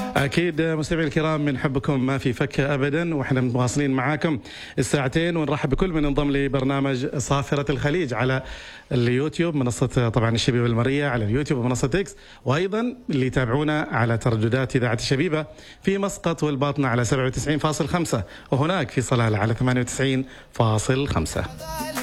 أكيد مستمعي الكرام، من حبكم ما في فكة أبدا، وإحنا مواصلين معاكم الساعتين، ونرحب بكل من انضم لبرنامج صافرة الخليج على اليوتيوب، منصة طبعا الشبيبة المرية على اليوتيوب ومنصة إكس، وأيضا اللي يتابعونا على ترددات إذاعة الشبيبة في مسقط والباطنة على 97.5، وهناك في صلالة على 98.5.